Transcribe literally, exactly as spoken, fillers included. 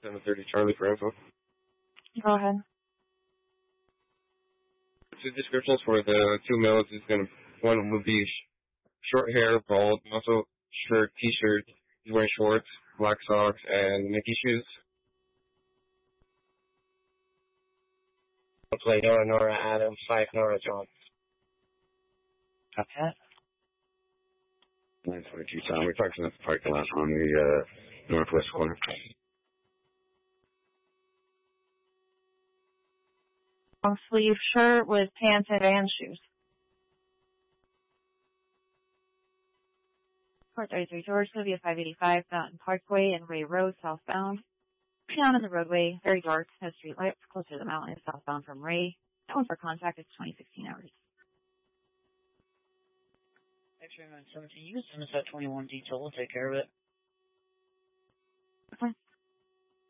seven thirty Charlie for info. Go ahead. Two descriptions for the two males is gonna. One would be sh- short hair, bald, muscle shirt, t-shirt. He's wearing shorts, black socks, and Nike shoes. I'll play Nora Nora Adams, five Nora Jones. Copy that. nine twenty-two Tom. We're talking about the parking lot on the uh, northwest corner. Long sleeve shirt with pants and band shoes. Port thirty-three George, Sylvia five eighty-five, Mountain Parkway and Ray Road, southbound. Down on the roadway, very dark, no street lights, closer to the mountain, southbound from Ray. That one for contact is twenty sixteen hours. X-ray nine seventeen, you can send us that twenty-one detail, we'll take care of it. Okay.